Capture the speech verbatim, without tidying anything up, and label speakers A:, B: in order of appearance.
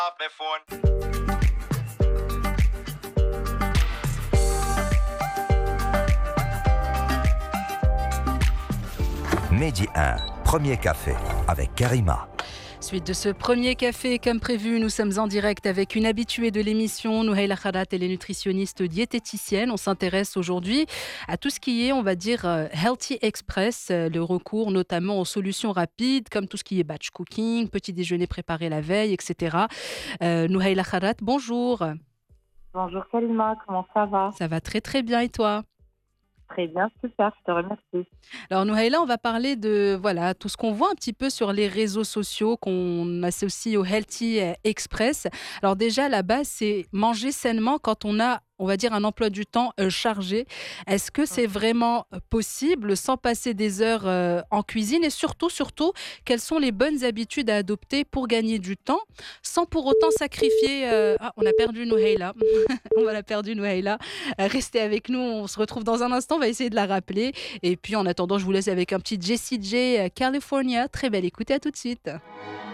A: Midi un, premier café avec Karima.
B: Suite de ce premier café, comme prévu, nous sommes en direct avec une habituée de l'émission, Nouhaila Kharat, elle est nutritionniste diététicienne. On s'intéresse aujourd'hui à tout ce qui est, on va dire, Healthy Express, le recours notamment aux solutions rapides, comme tout ce qui est batch cooking, petit déjeuner préparé la veille, et cetera. Euh, Nouhaila Kharat, bonjour.
C: Bonjour Karima, comment ça va?
B: Ça va très très bien et toi?
C: Très bien, super, je te remercie.
B: Alors Nouhaila, on va parler de voilà tout ce qu'on voit un petit peu sur les réseaux sociaux qu'on associe au Healthy Express. Alors déjà, la base, c'est manger sainement quand on a, on va dire, un emploi du temps euh, chargé. Est-ce que c'est vraiment possible sans passer des heures euh, en cuisine? Et surtout, surtout, quelles sont les bonnes habitudes à adopter pour gagner du temps sans pour autant sacrifier... euh, Ah, on a perdu Nouhaila. On va la perdu Nouhaila. Euh, restez avec nous, on se retrouve dans un instant, on va essayer de la rappeler. Et puis en attendant, je vous laisse avec un petit Jessie J, California. Très belle écoute, à tout de suite.